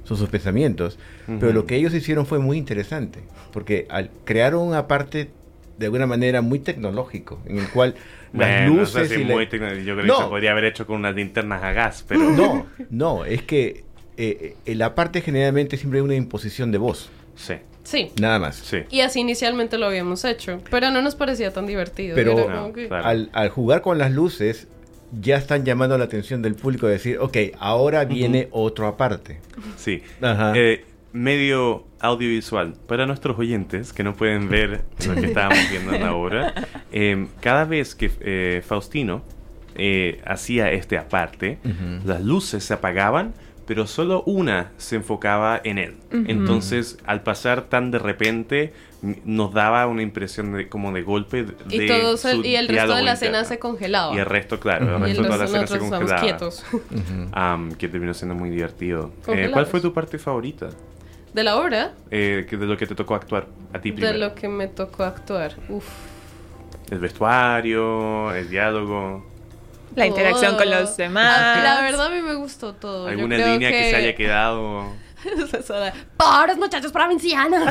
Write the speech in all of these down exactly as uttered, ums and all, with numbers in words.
son sus pensamientos, uh-huh. pero lo que ellos hicieron fue muy interesante, porque al, crearon una parte de alguna manera muy tecnológico, en el cual las bueno, luces... No sé si y muy la... tecno... Yo creo no. que se podría haber hecho con unas linternas a gas, pero... No, no, es que eh, eh, la parte generalmente siempre hay una imposición de voz. Sí. Sí. Nada más. Sí. Y así inicialmente lo habíamos hecho, pero no nos parecía tan divertido. Pero Era no, como que... claro. al, al jugar con las luces, ya están llamando la atención del público de decir, ok, ahora viene uh-huh. otro aparte. Sí. Ajá. Eh, medio audiovisual. Para nuestros oyentes que no pueden ver lo que estábamos viendo en la obra, eh, cada vez que eh, Faustino eh, hacía este aparte, uh-huh. las luces se apagaban, pero solo una se enfocaba en él. Uh-huh. Entonces, al pasar tan de repente, nos daba una impresión de, como de golpe de y, todos el, y el resto de la escena interno. se congelaba. Y el resto, claro, Uh-huh. el resto de toda la escena se nosotros congelaba. Quietos. Uh-huh. Um, que terminó siendo muy divertido. Eh, ¿Cuál fue tu parte favorita? ¿De la obra? Eh, que de lo que te tocó actuar a ti primero. De lo que me tocó actuar. Uf. El vestuario, el diálogo. La interacción oh. con los demás. La verdad a mí me gustó todo. ¿Alguna Yo creo línea que... que se haya quedado? ¡Pobres muchachos provincianos!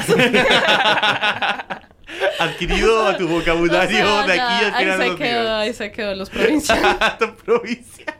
Adquirido a tu vocabulario, o sea, de aquí al final ahí de se quedó, días. ahí se quedó los provincianos. provincianos.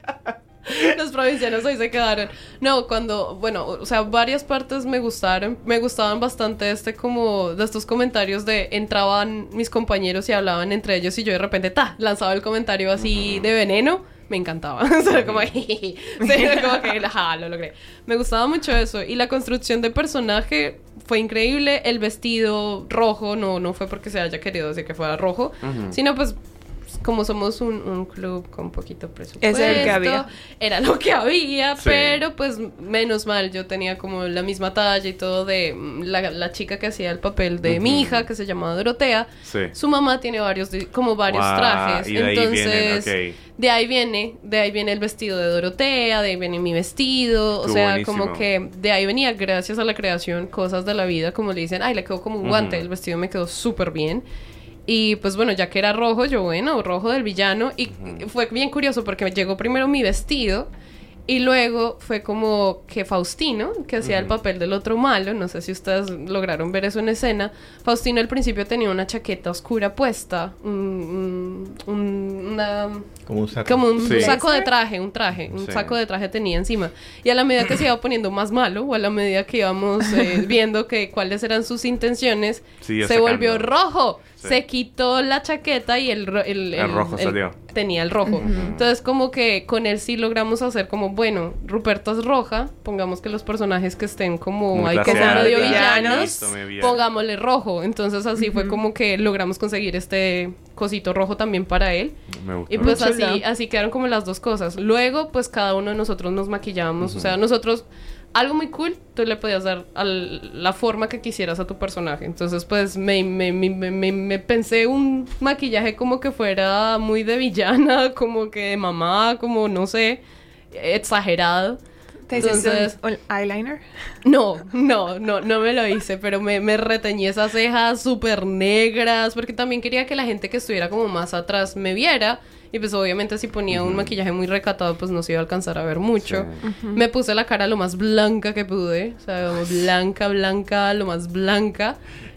Los provincianos ahí se quedaron. No, cuando, bueno, o sea, varias partes me gustaron. Me gustaban bastante este como, de estos comentarios de entraban mis compañeros y hablaban entre ellos y yo de repente, ta, lanzaba el comentario así uh-huh. de veneno. Me encantaba. O sea, como, sí, como que, ajá, lo logré. Me gustaba mucho eso. Y la construcción de personaje fue increíble. El vestido rojo, no, no fue porque se haya querido decir que fuera rojo, uh-huh. sino pues como somos un, un club con poquito presupuesto, es el que había. Era lo que había, sí. pero pues menos mal, yo tenía como la misma talla y todo de la, la chica que hacía el papel de uh-huh. mi hija, que se llamaba Dorotea, sí. su mamá tiene varios, como varios wow, trajes, y de entonces ahí vienen, okay. de ahí viene, de ahí viene el vestido de Dorotea, de ahí viene mi vestido, Estuvo o sea, buenísimo. Como que de ahí venía, gracias a la creación, cosas de la vida, como le dicen, ay, le quedó como un uh-huh. guante, el vestido me quedó súper bien. Y pues bueno, ya que era rojo, yo bueno, rojo del villano. Y uh-huh. fue bien curioso porque llegó primero mi vestido y luego fue como que Faustino, que hacía uh-huh. el papel del otro malo, no sé si ustedes lograron ver eso en escena. Faustino al principio tenía una chaqueta oscura puesta, un, un, una... Como un saco. Como un sí. saco de traje, un traje, un sí. saco de traje tenía encima. Y a la medida que se iba poniendo más malo, o a la medida que íbamos eh, viendo que cuáles eran sus intenciones, sí, se sacando. volvió rojo. Sí. Se quitó la chaqueta y el, el, el, el rojo el, salió. Tenía el rojo. Uh-huh. Entonces como que con él sí logramos hacer como, bueno, Ruperta es roja, pongamos que los personajes que estén como muy hay como medio villanos, pongámosle rojo. Entonces así uh-huh. fue como que logramos conseguir este cosito rojo también para él. Me gustó. Y pues así, así quedaron como las dos cosas. Luego pues cada uno de nosotros nos maquillábamos, uh-huh. o sea, nosotros... Algo muy cool, tú le podías dar a la forma que quisieras a tu personaje. Entonces, pues, me, me, me, me, me pensé un maquillaje como que fuera muy de villana, como que de mamá, como, no sé, exagerado. ¿Te hiciste un eyeliner? No, no, no, no me lo hice, pero me, me reteñí esas cejas súper negras, porque también quería que la gente que estuviera como más atrás me viera. Y pues obviamente si ponía uh-huh. un maquillaje muy recatado, pues no se iba a alcanzar a ver mucho. Sí. Uh-huh. Me puse la cara lo más blanca que pude. O sea, como blanca, blanca, lo más blanca.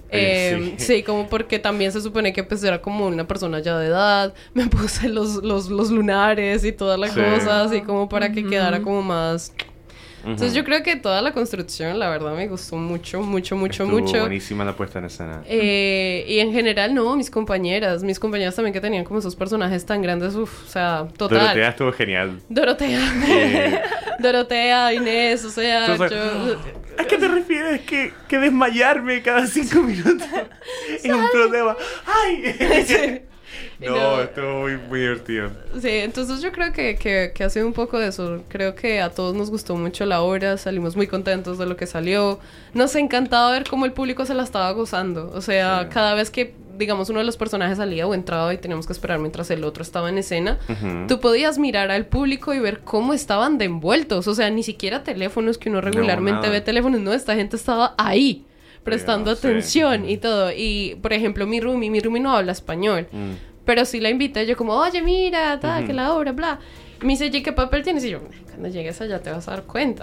Eh, sí. sí, como porque también se supone que pues era como una persona ya de edad. Me puse los, los, los lunares y todas las sí. cosas, y como para que uh-huh. quedara como más... Uh-huh. Entonces yo creo que toda la construcción, la verdad, me gustó mucho, mucho, mucho, Estuvo mucho. buenísima la puesta en escena. Eh, y en general, no, mis compañeras, mis compañeras también que tenían como esos personajes tan grandes, uff, o sea, total. Dorotea estuvo genial. Dorotea. Eh. Dorotea, Inés, o sea, Entonces, yo... ¿A qué te refieres? Que, que desmayarme cada cinco minutos es un problema. ¡Ay! Sí. No, no, estuvo muy, muy divertido. Sí, entonces yo creo que, que, que ha sido un poco de eso. Creo que a todos nos gustó mucho la obra, salimos muy contentos de lo que salió. Nos encantaba ver cómo el público se la estaba gozando. O sea, sí. cada vez que, digamos, uno de los personajes salía o entraba y teníamos que esperar mientras el otro estaba en escena, uh-huh. tú podías mirar al público y ver cómo estaban de envueltos. O sea, ni siquiera teléfonos, que uno regularmente no, ve teléfonos. No, esta gente estaba ahí, prestando Pero, atención sí. y todo. Y, por ejemplo, mi roomie, mi roomie no habla español. Mm. Pero sí la invité, yo como, oye, mira, tal, uh-huh. que la obra, bla. Me dice, ¿y qué papel tienes? Y yo, cuando llegues allá te vas a dar cuenta.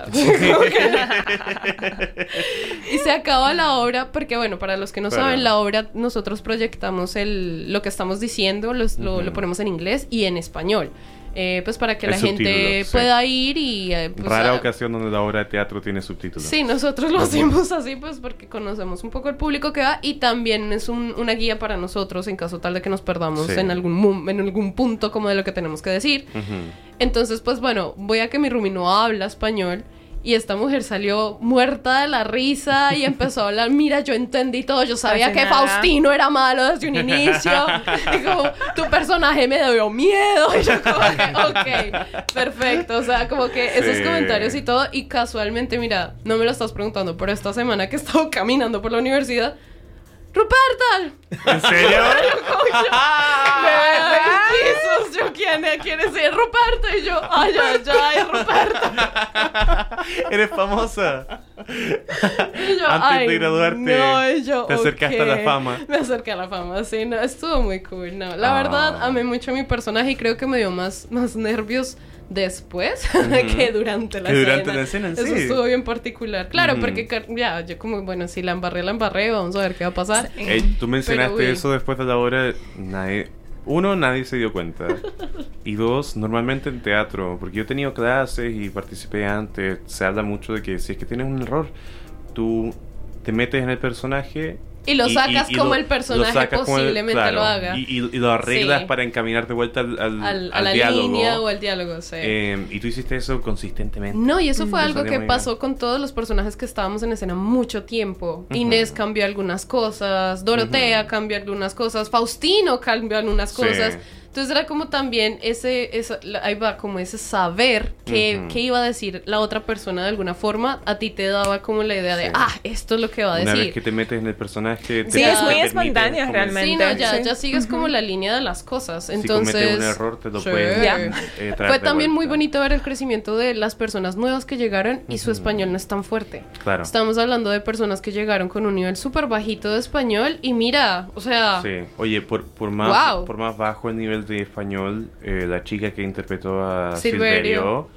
Y se acaba la obra, porque bueno, para los que no Claro. saben, la obra nosotros proyectamos el, lo que estamos diciendo, los- lo, Ujú. lo ponemos en inglés y en español. Eh, pues para que Hay la gente subtítulos, sí. pueda ir y... eh, pues, Rara a- ocasión donde la obra de teatro tiene subtítulos. Sí, nosotros lo Ujú. hacemos así pues porque conocemos un poco el público que va y también es un- una guía para nosotros en caso tal de que nos perdamos Sí. en algún mom- en algún punto como de lo que tenemos que decir. Ujú. Entonces, pues bueno, voy a que mi roomie no habla español y esta mujer salió muerta de la risa y empezó a hablar, mira, yo entendí todo, yo sabía Hace que nada. Faustino era malo desde un inicio y como, tu personaje me dio miedo y yo como que, ok, perfecto, o sea, como que esos Sí. comentarios y todo y casualmente, mira, no me lo estás preguntando, pero esta semana que he estado caminando por la universidad, ¡Ruperta! ¿En serio? Jesús, yo quién es, quién es el Ruperto y yo, ay, ay, ay, Ruperto. Eres famosa. Y yo, Antes ay, de graduarte, no, y yo, te acercaste ok. a la fama. Me acerqué a la fama, sí, no, estuvo muy cool, no. La Ah. verdad, amé mucho a mi personaje y creo que me dio más, más nervios después Ujú. que durante la Que escena. durante la escena en Eso sí. estuvo bien particular. Claro, Ujú. porque car- ya, yo como, bueno, si la embarré, la embarré, vamos a ver qué va a pasar. Ey, tú mencionaste Pero, uy. eso después de la obra. Nadie, uno, nadie se dio cuenta. Y dos, normalmente en teatro, porque yo he tenido clases y participé antes, se habla mucho de que si es que tienes un error, tú te metes en el personaje. Y lo sacas como el personaje sacas como el- posiblemente claro, lo haga. Y, y- y lo arreglas Sí. para encaminar de vuelta al, al, Al- a al la diálogo. línea o al diálogo, sí. Eh, y tú hiciste eso consistentemente. No, y eso fue Te algo salió que muy pasó con todos los personajes que estábamos en escena mucho tiempo. Ujú. Inés cambió algunas cosas, Dorotea Ujú. cambió algunas cosas, Faustino cambió algunas Sí. cosas. Entonces era como también ese, esa- la- ahí va, como ese saber que, Ujú. que iba a decir la otra persona de alguna forma, a ti te daba como la idea de, Sí. ah, esto es lo que va a Una decir. vez que te metes en el personaje, te- Sí, Ya. es muy te permite espontánea como- realmente. Sí, no, ya, Sí. ya sigues como la línea de las cosas. Entonces, si cometes un error, te lo sí. pueden Ya. eh, traer Fue de también muy vuelta. bonito ver el crecimiento de las personas nuevas que llegaron y su Ujú. español no es tan fuerte. Claro. Estamos hablando de personas que llegaron con un nivel súper bajito de español y mira, o sea, Sí. Oye, por, por, más, Wow. por más bajo el nivel de español, eh, la chica que interpretó a Silverio. Silverio,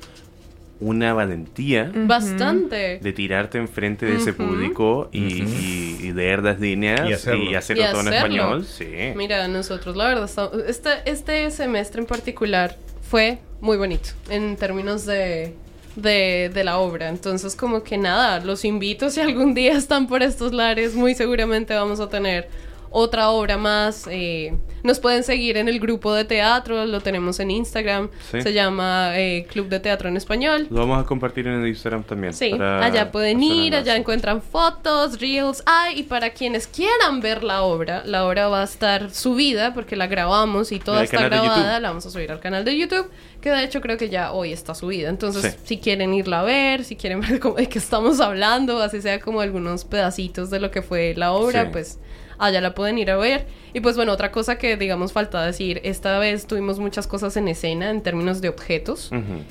una valentía bastante. de tirarte enfrente de ese Ujú. público y, Ujú. y- y leer las líneas Y hacerlo. y hacerlo Y todo en hacerlo. español. Sí. Mira, nosotros, la verdad, estamos- este, este semestre en particular fue muy bonito en términos de, de, de la obra. Entonces, como que nada, los invito si algún día están por estos lares, muy seguramente vamos a tener otra obra más. eh, nos pueden seguir en el grupo de teatro, lo tenemos en Instagram, Sí. se llama eh, Club de Teatro en Español. Lo vamos a compartir en el Instagram también. Sí, para allá pueden hacer ir, enlace. allá encuentran fotos, reels. Ah, y para quienes quieran ver la obra, la obra va a estar subida porque la grabamos y toda En el está canal de grabada. YouTube. La vamos a subir al canal de YouTube, que de hecho creo que ya hoy está subida. Entonces, Sí. si quieren irla a ver, si quieren ver cómo, de qué estamos hablando, así sea como algunos pedacitos de lo que fue la obra, Sí. pues allá la pueden ir a ver. Y pues bueno, otra cosa que digamos falta decir, esta vez tuvimos muchas cosas en escena en términos de objetos. Ujú.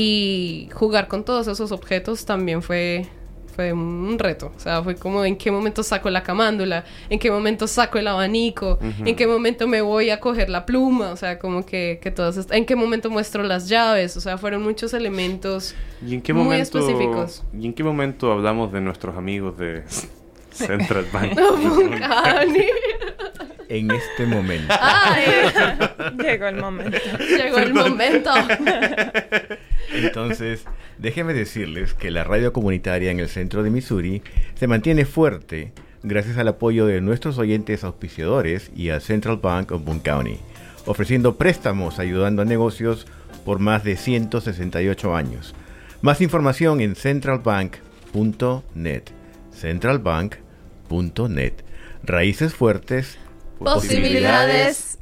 Y jugar con todos esos objetos también fue, fue un reto. O sea, fue como en qué momento saco la camándula, en qué momento saco el abanico, Ujú. en qué momento me voy a coger la pluma. O sea, como que, que todas est- en qué momento muestro las llaves. O sea, fueron muchos elementos ¿Y en qué muy momento específicos. ¿Y en qué momento hablamos de nuestros amigos de Central Bank? Cani. En este momento. ¡Ay! Llegó el momento. Llegó el momento. Entonces, déjenme decirles que la radio comunitaria en el centro de Missouri se mantiene fuerte gracias al apoyo de nuestros oyentes auspiciadores y a Central Bank of Boone County, ofreciendo préstamos ayudando a negocios por más de ciento sesenta y ocho años. Más información en central bank punto net. central bank punto net. Raíces fuertes. Posibilidades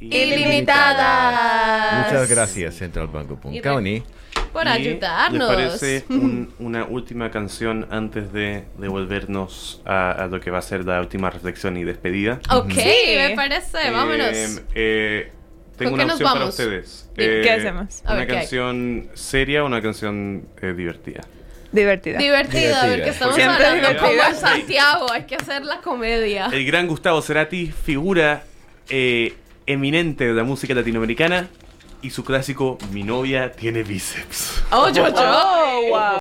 ilimitadas. Muchas gracias, Central Bank of Boone Y re- County. Por ¿Y ayudarnos. ¿Les parece un- una última canción antes de devolvernos a, a lo que va a ser la última reflexión y despedida? Ok, Sí. me parece. Vámonos. Eh, eh, tengo ¿Con qué una nos opción para vamos? ustedes. Dime. ¿Qué hacemos? A Una ver, ¿qué hay? canción seria o una canción eh, divertida. Divertida. Divertida, porque Divertida. estamos Siempre hablando divertida. como en Santiago, hay que hacer la comedia. El gran Gustavo Cerati, figura eh, eminente de la música latinoamericana. y su clásico Mi novia tiene bíceps. ¡Oh, yo, yo! Oh, wow.